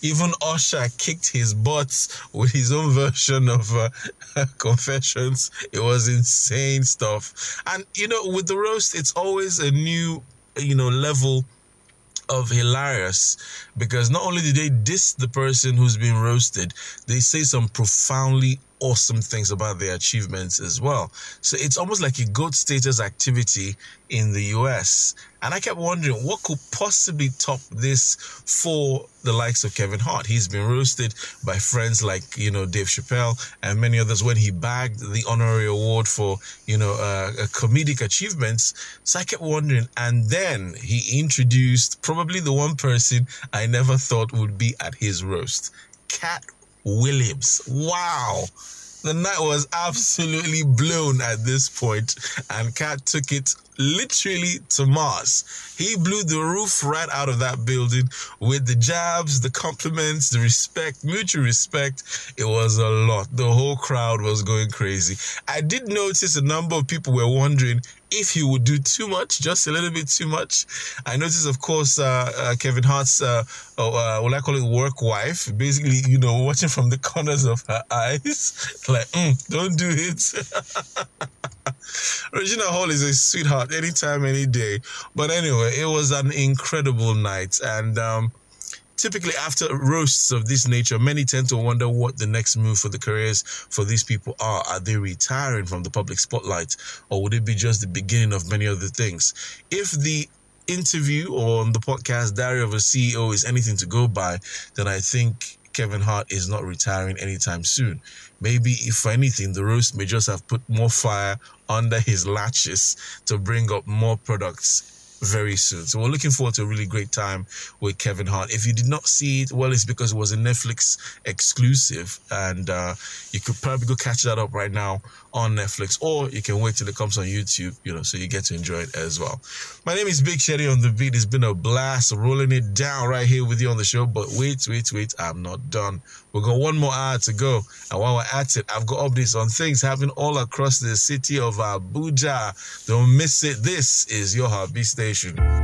Even Usher kicked his butts with his own version of Confessions. It was insane stuff. And, with the roast, it's always a new, level of hilarious, because not only do they diss the person who's being roasted, they say some profoundly awesome things about their achievements as well. So it's almost like a GOAT status activity in the US. And I kept wondering what could possibly top this for the likes of Kevin Hart. He's been roasted by friends like, Dave Chappelle and many others when he bagged the honorary award for, comedic achievements. So I kept wondering. And then he introduced probably the one person I never thought would be at his roast, Cat Williams. Wow. The night was absolutely blown at this point, and Cat took it literally to Mars. He blew the roof right out of that building with the jabs, the compliments, the respect, mutual respect. It was a lot. The whole crowd was going crazy. I did notice a number of people were wondering if he would do too much, just a little bit too much. I noticed, of course, Kevin Hart's, what I call it, work wife, basically, watching from the corners of her eyes, like, don't do it. Regina Hall is a sweetheart anytime, any day. But anyway, it was an incredible night. And typically after roasts of this nature, many tend to wonder what the next move for the careers for these people are. Are they retiring from the public spotlight, or would it be just the beginning of many other things? If the interview or on the podcast Diary of a CEO is anything to go by, then I think Kevin Hart is not retiring anytime soon. Maybe, if for anything, the roast may just have put more fire under his latches to bring up more products very soon. So we're looking forward to a really great time with Kevin Hart. If you did not see it, well, it's because it was a Netflix exclusive, and you could probably go catch that up right now on Netflix, or you can wait till it comes on YouTube, so you get to enjoy it as well. My name is Big Shetty on the beat. It's been a blast rolling it down right here with you on the show, but wait, I'm not done. We've got one more hour to go, and while we're at it, I've got updates on things happening all across the city of Abuja. Don't miss it. This is your Heartbeat Station.